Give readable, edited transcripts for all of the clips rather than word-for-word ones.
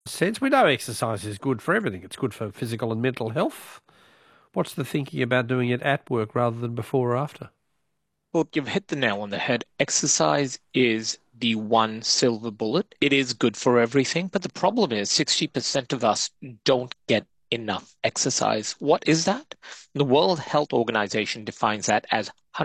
sense. We know exercise is good for everything. It's good for physical and mental health. What's the thinking about doing it at work rather than before or after? Well, you've hit the nail on the head. Exercise is the one silver bullet. It is good for everything, but the problem is 60% of us don't get enough exercise. What is that? The World Health Organization defines that as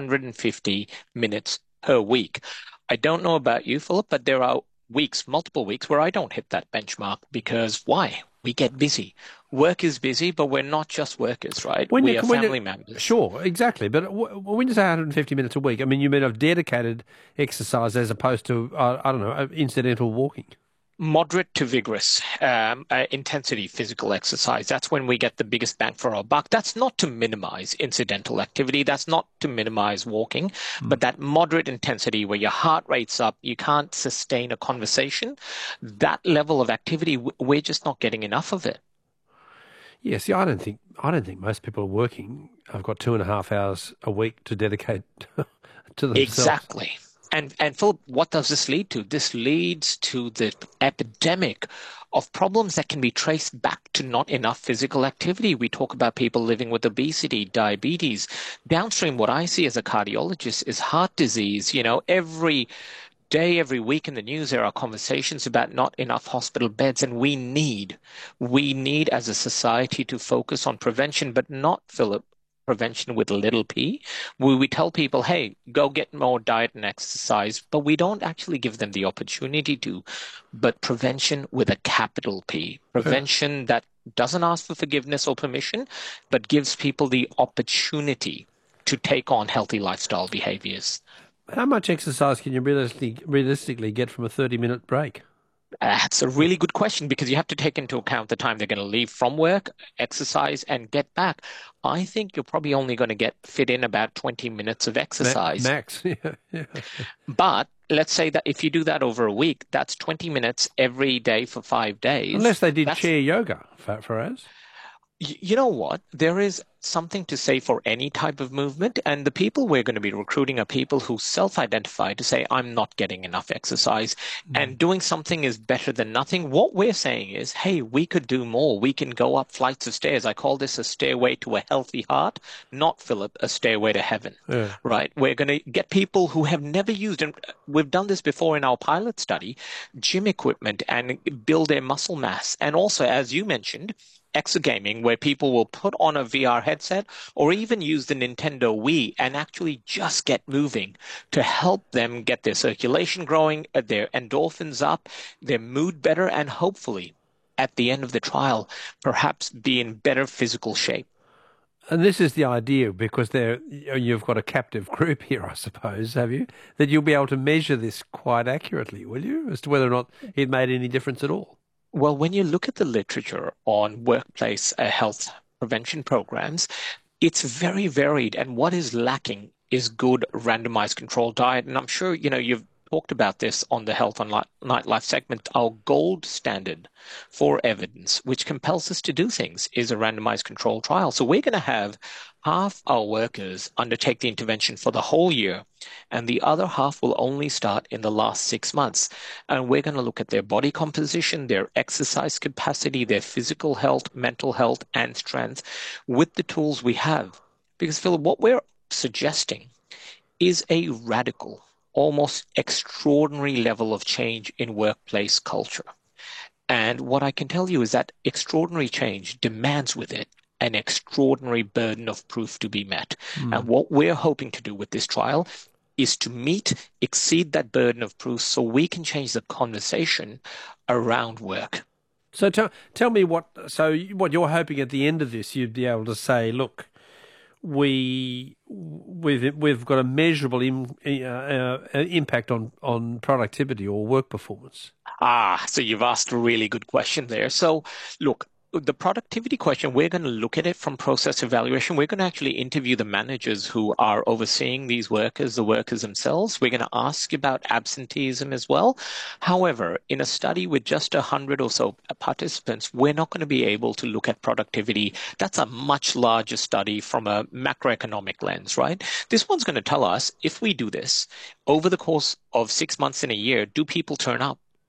150 minutes per week. I don't know about you, Philip, but there are weeks, multiple weeks, where I don't hit that benchmark because why? We get busy. Work is busy, but we're not just workers, right? When you, We are when you, family members. sure, exactly. But when you say 150 minutes a week, I mean, you mean of dedicated exercise as opposed to, I don't know, incidental walking. Moderate to vigorous intensity physical exercise. That's when we get the biggest bang for our buck. That's not to minimize incidental activity. That's not to minimize walking, Mm. but that moderate intensity where your heart rate's up, you can't sustain a conversation. That level of activity, we're just not getting enough of it. Yeah, see, I don't think most people are working. I've got 2.5 hours a week to dedicate to themselves. Exactly. And Philip, what does this lead to? This leads to the epidemic of problems that can be traced back to not enough physical activity. We talk about people living with obesity, diabetes. Downstream, what I see as a cardiologist is heart disease. Every day, every week in the news, there are conversations about not enough hospital beds, and we need as a society to focus on prevention, but not, Philip, prevention with a little p. We tell people, hey, go get more diet and exercise, but we don't actually give them the opportunity to. But prevention with a capital P, Yeah. prevention that doesn't ask for forgiveness or permission, but gives people the opportunity to take on healthy lifestyle behaviors. How much exercise can you realistically get from a 30-minute break? That's a really good question because you have to take into account the time they're going to leave from work, exercise, and get back. I think you're probably only going to get fit in about 20 minutes of exercise. Max. Yeah, yeah. But let's say that if you do that over a week, that's 20 minutes every day for 5 days. Unless they did That's chair yoga, for us. You know what? There is something to say for any type of movement. And the people we're going to be recruiting are people who self-identify to say, I'm not getting enough exercise Mm. and doing something is better than nothing. What we're saying is, hey, we could do more. We can go up flights of stairs. I call this a stairway to a healthy heart, not, Philip, a stairway to heaven, Yeah. right? We're going to get people who have never used, and we've done this before in our pilot study, gym equipment and build their muscle mass. And also, as you mentioned, exergaming where people will put on a VR headset or even use the Nintendo Wii and actually just get moving to help them get their circulation growing, their endorphins up, their mood better, and hopefully at the end of the trial, perhaps be in better physical shape. And this is the idea because you've got a captive group here, I suppose, have you? That you'll be able to measure this quite accurately, will you, as to whether or not it made any difference at all? Well, when you look at the literature on workplace health prevention programs, it's very varied. And what is lacking is good randomized controlled diet. And I'm sure, you've talked about this on the Health on Nightlife segment. Our gold standard for evidence, which compels us to do things, is a randomized controlled trial. So we're going to have half our workers undertake the intervention for the whole year, and the other half will only start in the last 6 months. And we're going to look at their body composition, their exercise capacity, their physical health, mental health, and strength with the tools we have. Because, Philip, what we're suggesting is a radical, almost extraordinary level of change in workplace culture. And what I can tell you is that extraordinary change demands with it an extraordinary burden of proof to be met. And Mm. what we're hoping to do with this trial is to exceed that burden of proof so we can change the conversation around work. So tell me what you're hoping at the end of this, you'd be able to say, look, we've got a measurable impact on productivity or work performance. So you've asked a really good question there. So, look, the productivity question, we're going to look at it from process evaluation. We're going to actually interview the managers who are overseeing these workers, the workers themselves. We're going to ask about absenteeism as well. However, in a study with just 100 or so participants, we're not going to be able to look at productivity. That's a much larger study from a macroeconomic lens, right? This one's going to tell us if we do this over the course of 6 months in a year, do people turn up?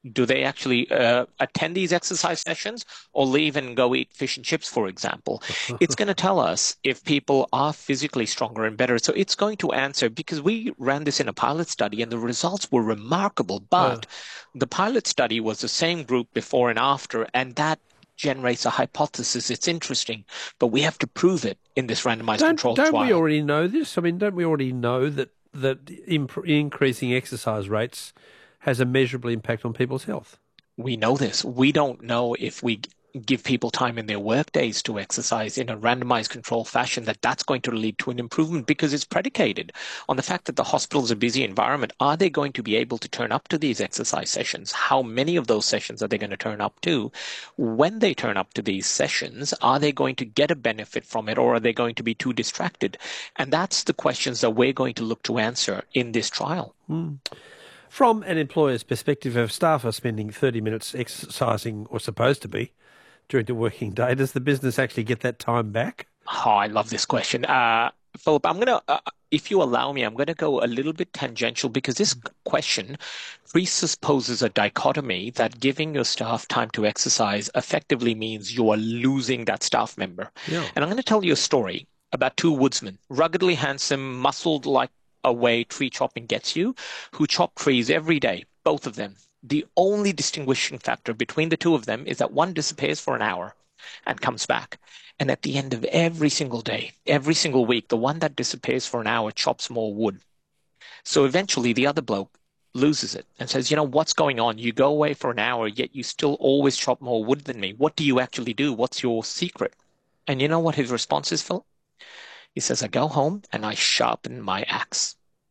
do they actually attend these exercise sessions or leave and go eat fish and chips, for example? It's going to tell us if people are physically stronger and better. So it's going to answer, because we ran this in a pilot study and the results were remarkable. But the pilot study was the same group before and after, and that generates a hypothesis. It's interesting, but we have to prove it in this randomized controlled trial. Don't we already know this? I mean, don't we already know that increasing exercise rates has a measurable impact on people's health? We know this. We don't know if we give people time in their work days to exercise in a randomized control fashion that's going to lead to an improvement, because it's predicated on the fact that the hospital's a busy environment. Are they going to be able to turn up to these exercise sessions? How many of those sessions are they going to turn up to? When they turn up to these sessions, are they going to get a benefit from it, or are they going to be too distracted? And that's the questions that we're going to look to answer in this trial. From an employer's perspective, if staff are spending 30 minutes exercising, or supposed to be, during the working day, does the business actually get that time back? Oh, I love this question. Philip, I'm going to, if you allow me, I'm going to go a little bit tangential, because this question presupposes a dichotomy that giving your staff time to exercise effectively means you are losing that staff member. Yeah. And I'm going to tell you a story about two woodsmen, ruggedly handsome, muscled like a way tree chopping gets you, who chop trees every day, both of them. The only distinguishing factor between the two of them is that one disappears for an hour and comes back. And at the end of every single day, every single week, the one that disappears for an hour chops more wood. So eventually the other bloke loses it and says, you know, what's going on? You go away for an hour, yet you still always chop more wood than me. What do you actually do? What's your secret? And you know what his response is, Phil? He says, I go home and I sharpen my axe.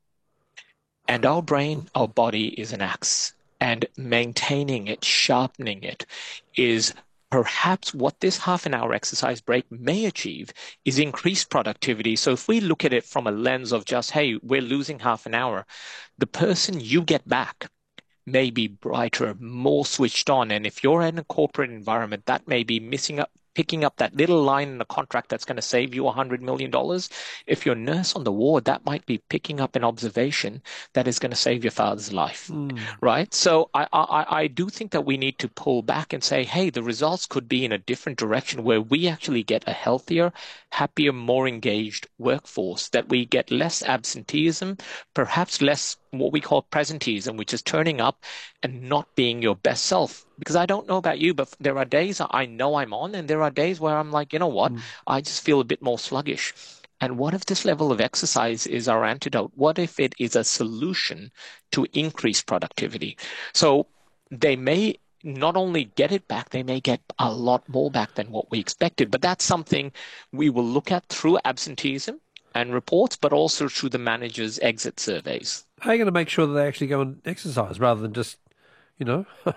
And our brain, our body is an axe. And maintaining it, sharpening it, is perhaps what this half an hour exercise break may achieve is increased productivity. So if we look at it from a lens of just, hey, we're losing half an hour, the person you get back may be brighter, more switched on. And if you're in a corporate environment, that may be picking up that little line in the contract that's going to save you $100 million. If you're a nurse on the ward, that might be picking up an observation that is going to save your father's life, right? So I do think that we need to pull back and say, hey, the results could be in a different direction, where we actually get a healthier, happier, more engaged workforce, that we get less absenteeism, perhaps less what we call presenteeism, which is turning up and not being your best self. Because I don't know about you, but there are days I know I'm on, and there are days where I'm like, you know what, I just feel a bit more sluggish. And what if this level of exercise is our antidote? What if it is a solution to increase productivity? So they may not only get it back, they may get a lot more back than what we expected. But that's something we will look at through absenteeism and reports, but also through the manager's exit surveys. How are you going to make sure that they actually go and exercise rather than just, you know, go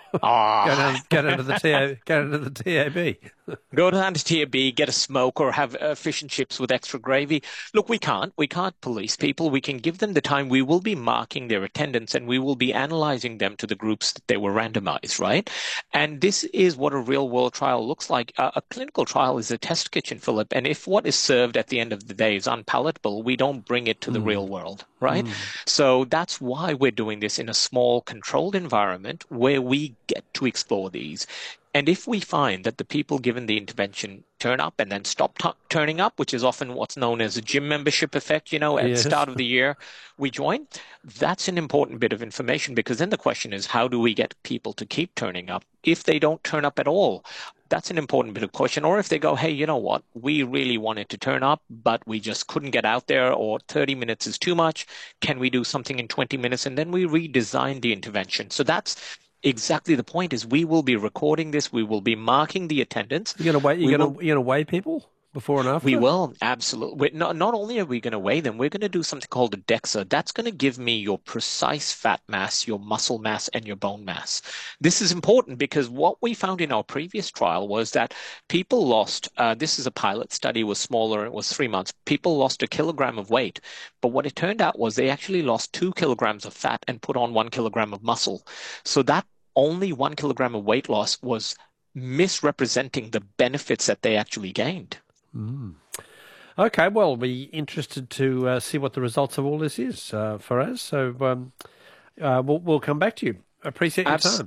down to the TAB? Go down to TAB, get a smoke, or have fish and chips with extra gravy. Look, we can't police people. We can give them the time. We will be marking their attendance, and we will be analyzing them to the groups that they were randomized, right? And this is what a real-world trial looks like. A clinical trial is a test kitchen, Philip, and if what is served at the end of the day is unpalatable, we don't bring it to the real world, right? So that's why we're doing this in a small, controlled environment where we get to explore these. And if we find that the people given the intervention turn up and then stop turning up, which is often what's known as a gym membership effect, you know, at the start of the year we join, that's an important bit of information, because then the question is, how do we get people to keep turning up? If they don't turn up at all, that's an important bit of question. Or if they go, hey, you know what, we really wanted to turn up, but we just couldn't get out there, or 30 minutes is too much. Can we do something in 20 minutes? And then we redesign the intervention. So that's exactly the point, is we will be recording this. We will be marking the attendance. You're going to weigh people before and after? We will, absolutely. Not only are we going to weigh them, we're going to do something called a DEXA. That's going to give me your precise fat mass, your muscle mass, and your bone mass. This is important because what we found in our previous trial was that people lost, this is a pilot study, was smaller, it was 3 months. People lost 1 kilogram of weight. But what it turned out was they actually lost 2 kilograms of fat and put on 1 kilogram of muscle. So that only 1 kilogram of weight loss was misrepresenting the benefits that they actually gained. Okay, well, we'll be interested to see what the results of all this is, Faraz. So we'll come back to you. Appreciate your time.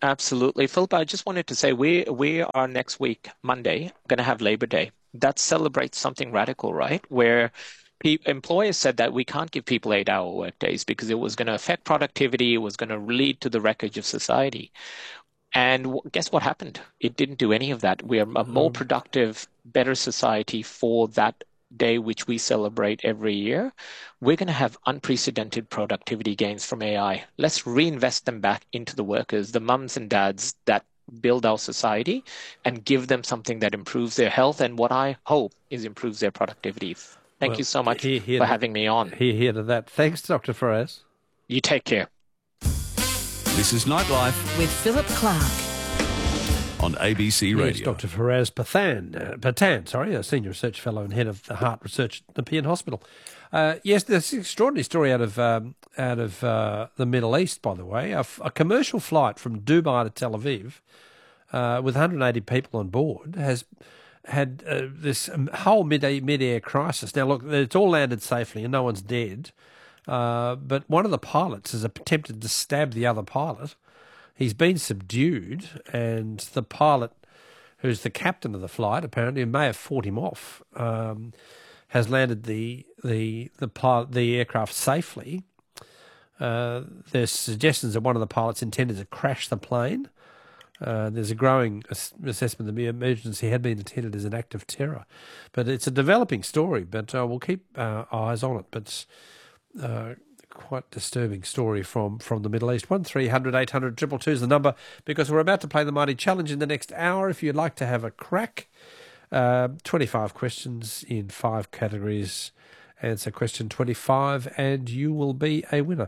Absolutely. Philip, I just wanted to say we are next week, Monday, going to have Labor Day. That celebrates something radical, right? Where employers said that we can't give people 8-hour workdays because it was going to affect productivity, it was going to lead to the wreckage of society. And guess what happened? It didn't do any of that. We are a more productive, better society for that day, which we celebrate every year. We're going to have unprecedented productivity gains from AI. Let's reinvest them back into the workers, the mums and dads that build our society, and give them something that improves their health and what I hope is improves their productivity. Thank you so much for having me on. Hear to that. Thanks, Dr. Faraz. You take care. This is Nightlife with Philip Clark on ABC Radio. Yes, Dr. Faraz Patan, a senior research fellow and head of the heart research at the Nepean Hospital. Yes, there's an extraordinary story out of the Middle East, by the way. A commercial flight from Dubai to Tel Aviv with 180 people on board has had this whole mid-air crisis. Now, look, it's all landed safely and no one's dead. But one of the pilots has attempted to stab the other pilot. He's been subdued, and the pilot, who's the captain of the flight, apparently, who may have fought him off, has landed the aircraft safely. There's suggestions that one of the pilots intended to crash the plane. There's a growing assessment that the emergency had been intended as an act of terror. But it's a developing story, but we'll keep our eyes on it. But quite disturbing story from the Middle East. 1300 800 222 is the number, because we're about to play the Mighty Challenge in the next hour. If you'd like to have a crack, 25 questions in 5 categories. Answer question 25 and you will be a winner.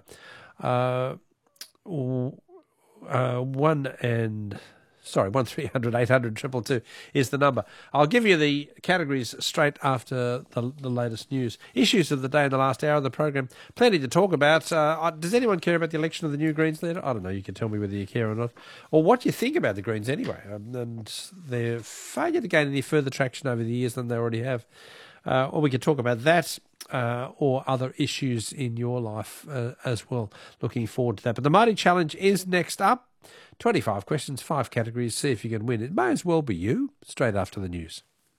1300 800 222 is the number. I'll give you the categories straight after the latest news. Issues of the day in the last hour of the program. Plenty to talk about. Does anyone care about the election of the new Greens leader? I don't know. You can tell me whether you care or not. Or what you think about the Greens anyway. And their failure to gain any further traction over the years than they already have. Or we could talk about that or other issues in your life as well. Looking forward to that. But the Mighty Challenge is next up. 25 questions, 5 categories. See if you can win. It may as well be you. Straight after the news.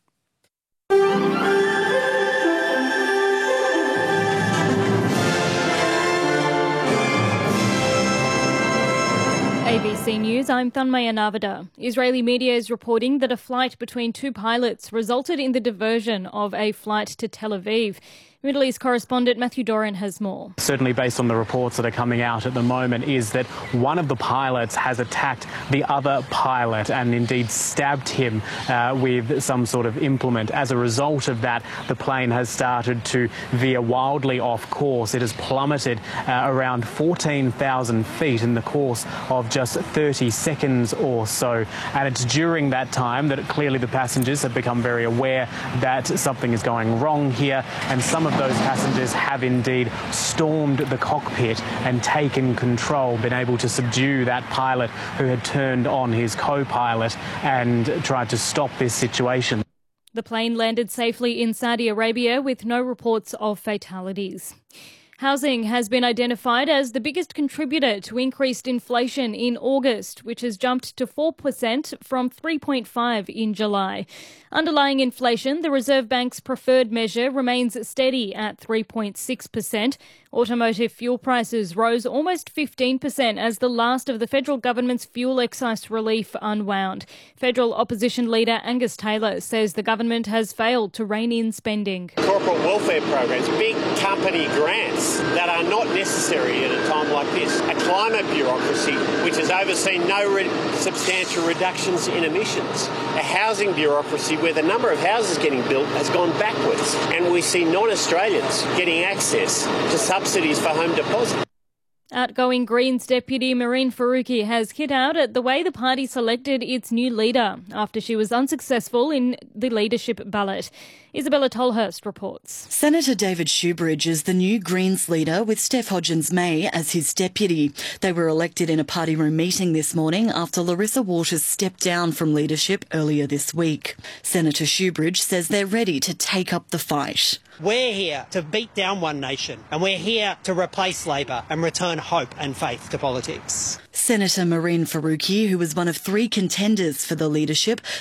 ABC News, I'm Thanmaya Navada. Israeli media is reporting that a flight between 2 pilots resulted in the diversion of a flight to Tel Aviv. Middle East correspondent Matthew Doran has more. Certainly based on the reports that are coming out at the moment is that one of the pilots has attacked the other pilot and indeed stabbed him with some sort of implement. As a result of that, the plane has started to veer wildly off course. It has plummeted around 14,000 feet in the course of just 30 seconds or so. And it's during that time that clearly the passengers have become very aware that something is going wrong here, and some of those passengers have indeed stormed the cockpit and taken control, been able to subdue that pilot who had turned on his co-pilot and tried to stop this situation. The plane landed safely in Saudi Arabia with no reports of fatalities. Housing has been identified as the biggest contributor to increased inflation in August, which has jumped to 4% from 3.5% in July. Underlying inflation, the Reserve Bank's preferred measure, remains steady at 3.6%. Automotive fuel prices rose almost 15% as the last of the federal government's fuel excise relief unwound. Federal opposition leader Angus Taylor says the government has failed to rein in spending. Corporate welfare programs, big company grants that are not necessary at a time like this. A climate bureaucracy which has overseen no substantial reductions in emissions. A housing bureaucracy where the number of houses getting built has gone backwards. And we see non-Australians getting access to subsidies for home deposit. Outgoing Greens deputy Mehreen Faruqi has hit out at the way the party selected its new leader after she was unsuccessful in the leadership ballot. Isabella Tolhurst reports. Senator David Shoebridge is the new Greens leader with Steph Hodgins-May as his deputy. They were elected in a party room meeting this morning after Larissa Waters stepped down from leadership earlier this week. Senator Shoebridge says they're ready to take up the fight. We're here to beat down One Nation, and we're here to replace Labor and return hope and faith to politics. Senator Mehreen Faruqi, who was one of 3 contenders for the leadership,